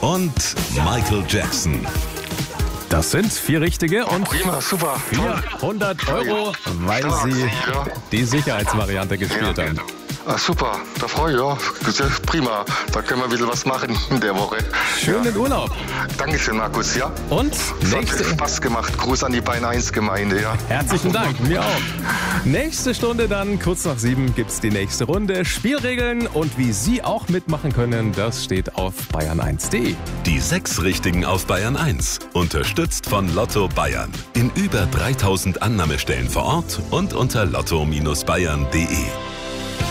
und Michael Jackson. Das sind 4 richtige und Prima, super. 400 €, weil Sie die Sicherheitsvariante gespielt haben. Super, da freue ich mich. Ja. Prima, da können wir wieder was machen in der Woche. Schönen Urlaub. Dankeschön, Markus, ja. Und Es hat nächste... Spaß gemacht. Gruß an die Bayern 1 Gemeinde, ja. Herzlichen Dank, mir auch. Nächste Stunde dann, kurz nach 7, gibt's die nächste Runde. Spielregeln und wie Sie auch mitmachen können, das steht auf bayern1.de. Die 6 Richtigen auf Bayern 1. Unterstützt von Lotto Bayern. In über 3000 Annahmestellen vor Ort und unter lotto-bayern.de.